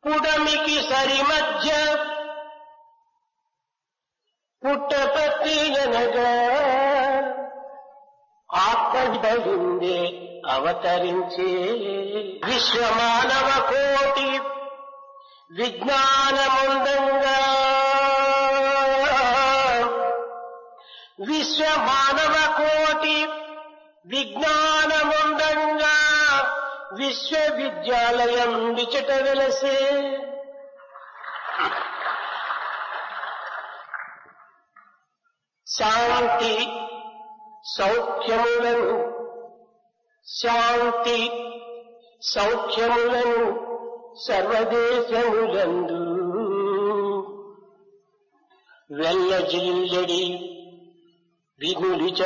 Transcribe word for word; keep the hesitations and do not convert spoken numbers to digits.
పుడమికి సరి మధ్య పుట్టపత్తి అనగా ఆత్మవిందే అవతరించే విశ్వమానవ కోటి విజ్ఞానముందంగా విశ్వమానవ కోటి విజ్ఞానముందంగా విశ్వవిద్యాలయం విచట వెలసే శాంతి సౌఖ్యములను శాంతి సౌఖ్యములను సర్వదేశములందు వెల్లజిల్లడి విధులి